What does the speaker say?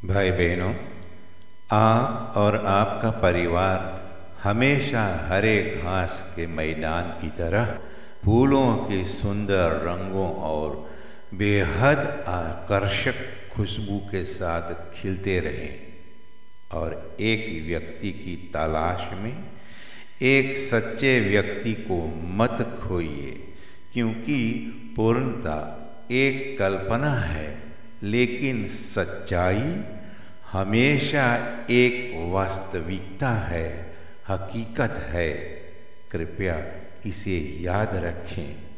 भाई बहनों, आप और आपका परिवार हमेशा हरे घास के मैदान की तरह फूलों के सुंदर रंगों और बेहद आकर्षक खुशबू के साथ खिलते रहें और एक व्यक्ति की तलाश में एक सच्चे व्यक्ति को मत खोइए, क्योंकि पूर्णता एक कल्पना है लेकिन सच्चाई हमेशा एक वास्तविकता है, हकीकत है। कृपया इसे याद रखें।